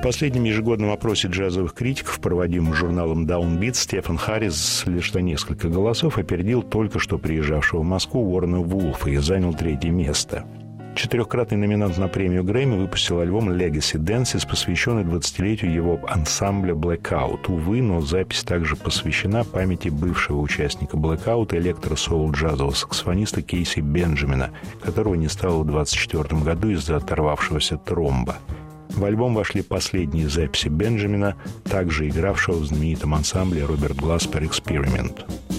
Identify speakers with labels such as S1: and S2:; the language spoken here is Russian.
S1: последнем ежегодном опросе джазовых критиков, проводимом журналом Downbeat, Стефан Харрис лишь на несколько голосов опередил только что приезжавшего в Москву Уоррена Вулфа и занял 3-е место. 4-кратный номинант на премию Грэмми выпустил альбом Legacy Dances, посвященный 20-летию его ансамбля Blackout. Увы, но запись также посвящена памяти бывшего участника Blackout, электро-соул-джазового саксофониста Кейси Бенджамина, которого не стало в 1924 году из-за оторвавшегося тромба. В альбом вошли последние записи Бенджамина, также игравшего в знаменитом ансамбле Роберт Гласпер «Эксперимент».